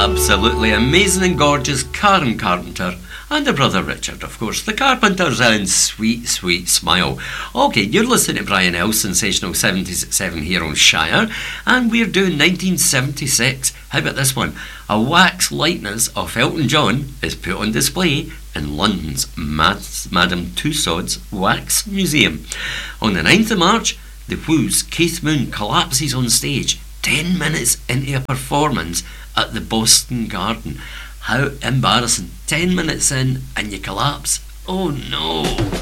absolutely amazing and gorgeous Karen Carpenter and her brother Richard, of course. The Carpenters and Sweet, Sweet Smile. Okay, you're listening to Brian L. Sensational 70s at 7 here on Shire, and we're doing 1976. How about this one? A wax likeness of Elton John is put on display in London's Madame Tussauds Wax Museum. On the 9th of March, The Who's Keith Moon collapses on stage 10 minutes into a performance at the Boston Garden. How embarrassing. 10 minutes in and you collapse. Oh no.